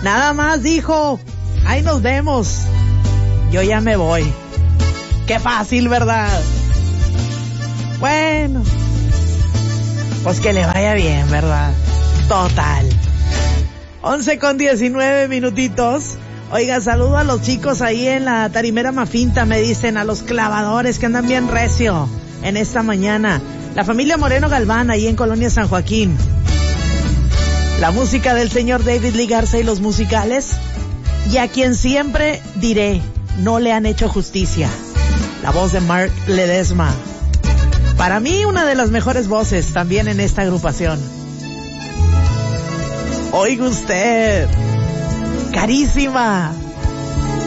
Nada más dijo, ahí nos vemos. Yo ya me voy. Qué fácil, ¿verdad? Bueno, pues que le vaya bien, ¿verdad? Total. 11:19. Oiga, saludo a los chicos ahí en la Tarimera Mafinta, me dicen, a los clavadores que andan bien recio en esta mañana. La familia Moreno Galván ahí en Colonia San Joaquín. La música del señor David Lee Garza y los musicales. Y a quien siempre diré, no le han hecho justicia. La voz de Mark Ledesma. Para mí, una de las mejores voces también en esta agrupación. Oiga usted, carísima.